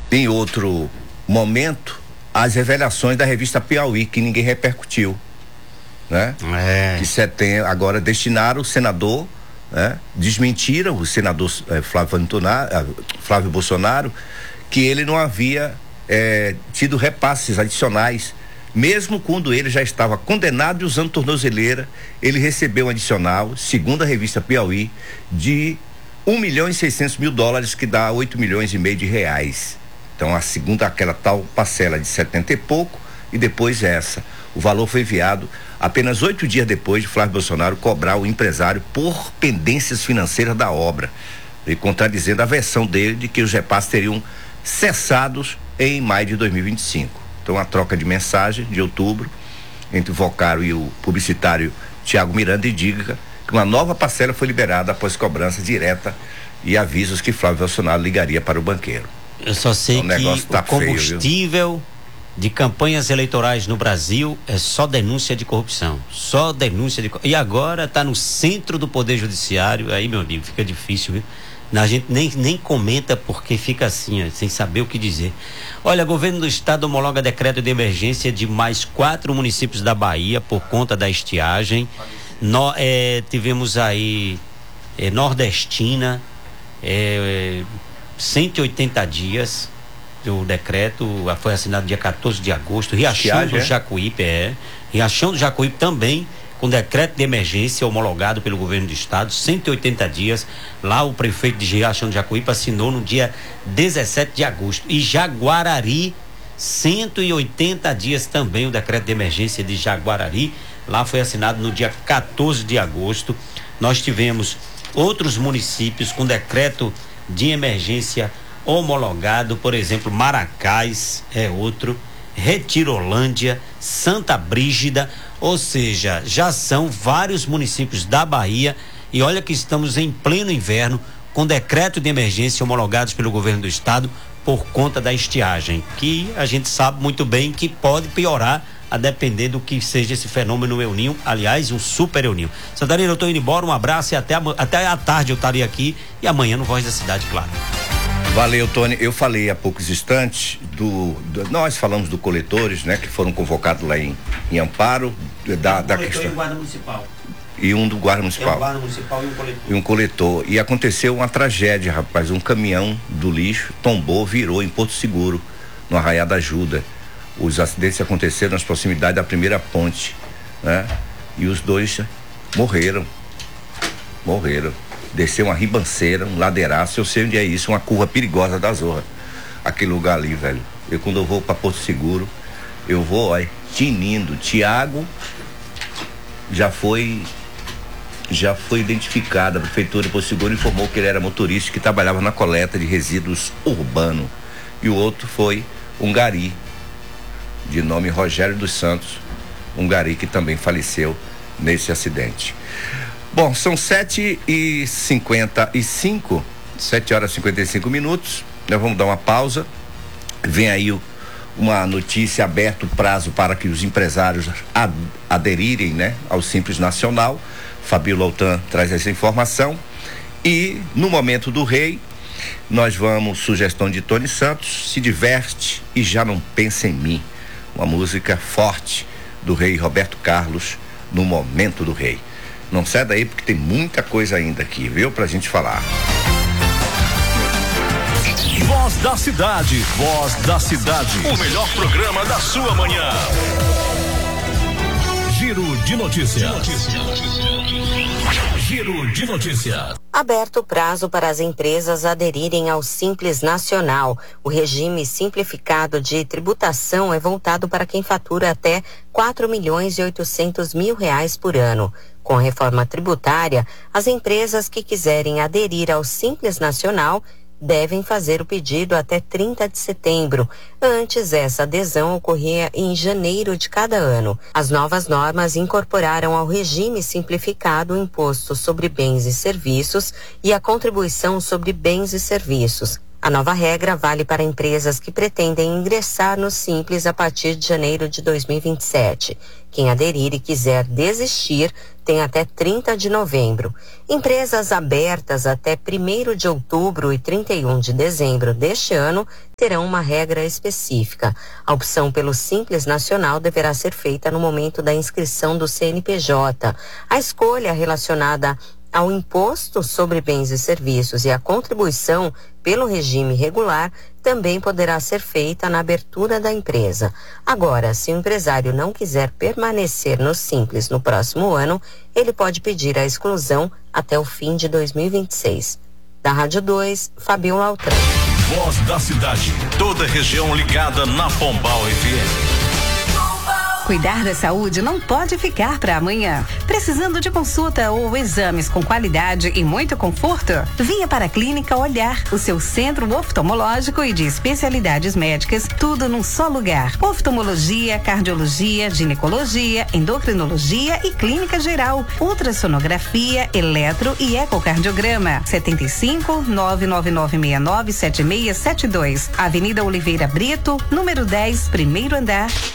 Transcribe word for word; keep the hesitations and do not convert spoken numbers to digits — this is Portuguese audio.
em outro momento, as revelações da revista Piauí, que ninguém repercutiu, né? É. Que setembro, agora destinaram o senador, né? Desmentiram o senador eh, Flávio, Antonar, Flávio Bolsonaro, que ele não havia eh, tido repasses adicionais, mesmo quando ele já estava condenado e usando tornozeleira. Ele recebeu um adicional, segundo a revista Piauí, de um milhão e seiscentos mil dólares, que dá oito milhões e meio de reais. Então, a segunda, aquela tal parcela de setenta e pouco, e depois essa. O valor foi enviado apenas oito dias depois de Flávio Bolsonaro cobrar o empresário por pendências financeiras da obra, e contradizendo a versão dele de que os repasses teriam cessados em maio de dois mil e vinte e cinco. Então, a troca de mensagem de outubro entre o Vocaro e o publicitário Tiago Miranda indica que uma nova parcela foi liberada após cobrança direta e avisos que Flávio Bolsonaro ligaria para o banqueiro. Eu só sei então, que o, tá o combustível feio, de campanhas eleitorais no Brasil é só denúncia de corrupção, só denúncia de e agora está no centro do Poder Judiciário. Aí, meu amigo, fica difícil, viu? A gente nem, nem comenta porque fica assim, ó, sem saber o que dizer. Olha, governo do estado homologa decreto de emergência de mais quatro municípios da Bahia por conta da estiagem. No, é, tivemos aí é, Nordestina, é, cento e oitenta dias do decreto, foi assinado dia quatorze de agosto. Riachão estiagem, do é? Jacuípe, é. Riachão do Jacuípe também, com decreto de emergência homologado pelo governo do estado, cento e oitenta dias. Lá o prefeito de Riachão do Jacuípe assinou no dia dezessete de agosto. E Jaguarari, cento e oitenta dias também o decreto de emergência de Jaguarari. Lá foi assinado no dia quatorze de agosto. Nós tivemos outros municípios com decreto de emergência homologado, por exemplo, Maracás é outro, Retirolândia, Santa Brígida, ou seja, já são vários municípios da Bahia. E olha que estamos em pleno inverno com decreto de emergência homologados pelo governo do estado por conta da estiagem, que a gente sabe muito bem que pode piorar a depender do que seja esse fenômeno El Niño, aliás, um super El Niño. Santarina, eu estou indo embora, um abraço e até, até a tarde eu estarei aqui e amanhã no Voz da Cidade, claro. Valeu, Tony. Eu falei há poucos instantes do, do nós falamos do coletores, né, que foram convocados lá em, em Amparo, da, um da coletor questão. E um guarda municipal. E um do guarda municipal. É um guarda municipal e um coletor. E um coletor. E aconteceu uma tragédia, rapaz. Um caminhão do lixo tombou, virou em Porto Seguro, no Arraial da Ajuda. Os acidentes aconteceram nas proximidades da primeira ponte, né? E os dois morreram. Morreram. Desceu uma ribanceira, um ladeiraço, eu sei onde é isso, uma curva perigosa da Zorra. Aquele lugar ali, velho. Eu, quando eu vou para Porto Seguro, eu vou, olha, tinindo. Tiago já foi já foi identificado. A prefeitura de Porto Seguro informou que ele era motorista que trabalhava na coleta de resíduos urbano. E o outro foi um gari, de nome Rogério dos Santos, um gari que também faleceu nesse acidente. Bom, são sete e cinquenta e cinco, sete horas e cinquenta e cinco minutos. Nós vamos dar uma pausa. Vem aí o, uma notícia, aberto o prazo para que os empresários ad, aderirem, né, ao Simples Nacional. Fabio Loutan traz essa informação. E no momento do rei, nós vamos, sugestão de Tony Santos, Se Diverte e Já Não Pensa em Mim. Uma música forte do rei Roberto Carlos, no momento do rei. Não sai daí porque tem muita coisa ainda aqui, viu? Pra gente falar. Voz da Cidade, Voz da Cidade. O melhor programa da sua manhã. Giro de notícias. Giro de notícias. Aberto o prazo para as empresas aderirem ao Simples Nacional. O regime simplificado de tributação é voltado para quem fatura até quatro milhões e oitocentos mil reais por ano. Com a reforma tributária, as empresas que quiserem aderir ao Simples Nacional devem fazer o pedido até trinta de setembro. Antes, essa adesão ocorria em janeiro de cada ano. As novas normas incorporaram ao regime simplificado o imposto sobre bens e serviços e a contribuição sobre bens e serviços. A nova regra vale para empresas que pretendem ingressar no Simples a partir de janeiro de dois mil e vinte e sete. Quem aderir e quiser desistir tem até trinta de novembro. Empresas abertas até primeiro de outubro e trinta e um de dezembro deste ano terão uma regra específica. A opção pelo Simples Nacional deverá ser feita no momento da inscrição do C N P J. A escolha relacionada ao imposto sobre bens e serviços e a contribuição pelo regime regular também poderá ser feita na abertura da empresa. Agora, se o empresário não quiser permanecer no Simples no próximo ano, ele pode pedir a exclusão até o fim de dois mil e vinte e seis. Da Rádio dois, Fabiola Altran. Voz da cidade. Toda região ligada na Pombal F M. Cuidar da saúde não pode ficar para amanhã. Precisando de consulta ou exames com qualidade e muito conforto? Venha para a Clínica Olhar, o seu centro oftalmológico e de especialidades médicas, tudo num só lugar. Oftalmologia, cardiologia, ginecologia, endocrinologia e clínica geral, ultrassonografia, eletro e ecocardiograma. setenta e cinco, nove nove nove seis nove, sete seis sete dois. Avenida Oliveira Brito, número dez, primeiro andar.